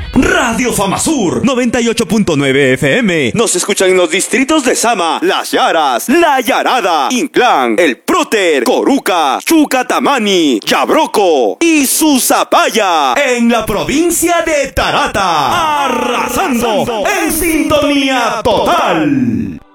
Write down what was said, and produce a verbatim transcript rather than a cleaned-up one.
Radio Famasur noventa y ocho punto nueve F M. Nos escuchan en los distritos de Sama, Las Yaras, La Yarada, Inclán, El Próter, Coruca, Chucatamani, Yabroco y Susapaya, en la provincia de Tarata. Arrasando en sintonía total.